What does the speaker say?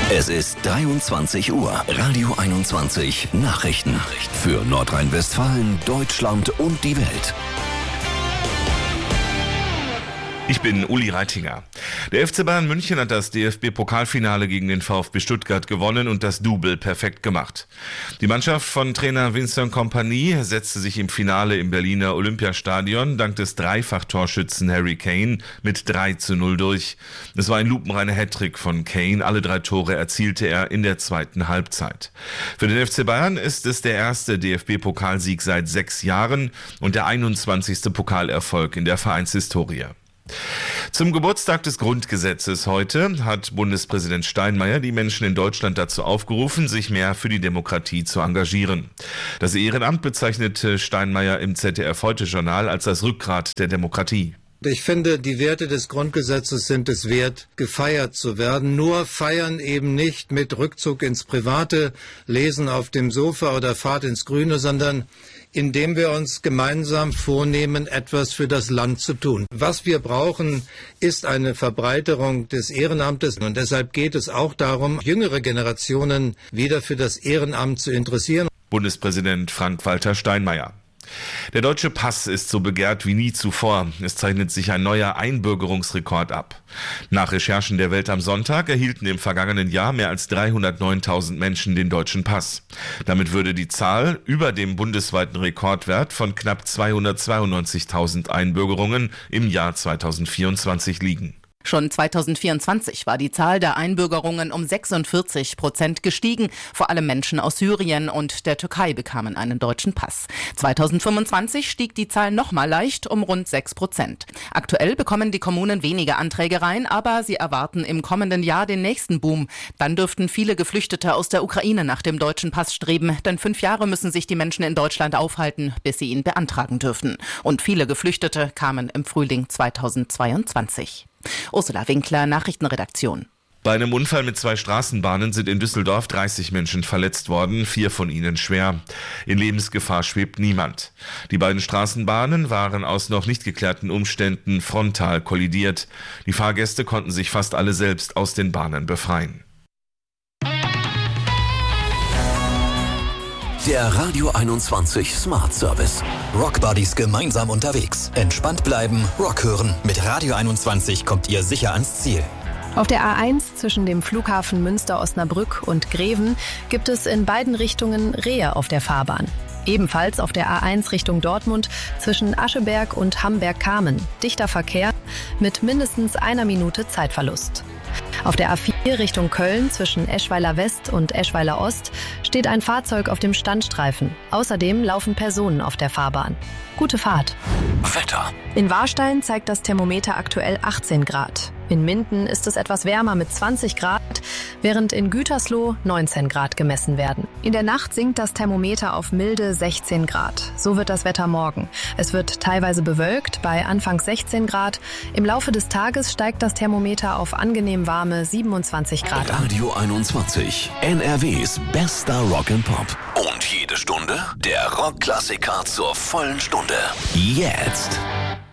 Es ist 23 Uhr. Radio 21 Nachrichten. Für Nordrhein-Westfalen, Deutschland und die Welt. Ich bin Uli Reitinger. Der FC Bayern München hat das DFB-Pokalfinale gegen den VfB Stuttgart gewonnen und das Double perfekt gemacht. Die Mannschaft von Trainer Vincent Kompany setzte sich im Finale im Berliner Olympiastadion dank des Dreifach-Torschützen Harry Kane mit 3:0 durch. Es war ein lupenreiner Hattrick von Kane. Alle 3 Tore erzielte er in der zweiten Halbzeit. Für den FC Bayern ist es der erste DFB-Pokalsieg seit 6 Jahren und der 21. Pokalerfolg in der Vereinshistorie. Zum Geburtstag des Grundgesetzes heute hat Bundespräsident Steinmeier die Menschen in Deutschland dazu aufgerufen, sich mehr für die Demokratie zu engagieren. Das Ehrenamt bezeichnete Steinmeier im ZDF-Heute-Journal als das Rückgrat der Demokratie. Ich finde, die Werte des Grundgesetzes sind es wert, gefeiert zu werden. Nur feiern eben nicht mit Rückzug ins Private, Lesen auf dem Sofa oder Fahrt ins Grüne, sondern indem wir uns gemeinsam vornehmen, etwas für das Land zu tun. Was wir brauchen, ist eine Verbreiterung des Ehrenamtes. Und deshalb geht es auch darum, jüngere Generationen wieder für das Ehrenamt zu interessieren. Bundespräsident Frank-Walter Steinmeier. Der deutsche Pass ist so begehrt wie nie zuvor. Es zeichnet sich ein neuer Einbürgerungsrekord ab. Nach Recherchen der Welt am Sonntag erhielten im vergangenen Jahr mehr als 309.000 Menschen den deutschen Pass. Damit würde die Zahl über dem bundesweiten Rekordwert von knapp 292.000 Einbürgerungen im Jahr 2024 liegen. Schon 2024 war die Zahl der Einbürgerungen um 46% gestiegen. Vor allem Menschen aus Syrien und der Türkei bekamen einen deutschen Pass. 2025 stieg die Zahl nochmal leicht um rund 6%. Aktuell bekommen die Kommunen weniger Anträge rein, aber sie erwarten im kommenden Jahr den nächsten Boom. Dann dürften viele Geflüchtete aus der Ukraine nach dem deutschen Pass streben, denn 5 Jahre müssen sich die Menschen in Deutschland aufhalten, bis sie ihn beantragen dürfen. Und viele Geflüchtete kamen im Frühling 2022. Ursula Winkler, Nachrichtenredaktion. Bei einem Unfall mit 2 Straßenbahnen sind in Düsseldorf 30 Menschen verletzt worden, 4 von ihnen schwer. In Lebensgefahr schwebt niemand. Die beiden Straßenbahnen waren aus noch nicht geklärten Umständen frontal kollidiert. Die Fahrgäste konnten sich fast alle selbst aus den Bahnen befreien. Der Radio 21 Smart Service. Rockbuddies gemeinsam unterwegs. Entspannt bleiben, Rock hören. Mit Radio 21 kommt ihr sicher ans Ziel. Auf der A1 zwischen dem Flughafen Münster-Osnabrück und Greven gibt es in beiden Richtungen Rehe auf der Fahrbahn. Ebenfalls auf der A1 Richtung Dortmund zwischen Ascheberg und Hamberg-Kamen. Dichter Verkehr mit mindestens 1 Minute Zeitverlust. Auf der A4 Richtung Köln zwischen Eschweiler West und Eschweiler Ost steht ein Fahrzeug auf dem Standstreifen. Außerdem laufen Personen auf der Fahrbahn. Gute Fahrt. Wetter. In Warstein zeigt das Thermometer aktuell 18 Grad. In Minden ist es etwas wärmer mit 20 Grad, während in Gütersloh 19 Grad gemessen werden. In der Nacht sinkt das Thermometer auf milde 16 Grad. So wird das Wetter morgen. Es wird teilweise bewölkt bei anfangs 16 Grad. Im Laufe des Tages steigt das Thermometer auf angenehm warme 27 Grad an. Radio 21, NRWs bester Rock and Pop. Und jede Stunde der Rockklassiker zur vollen Stunde. Jetzt.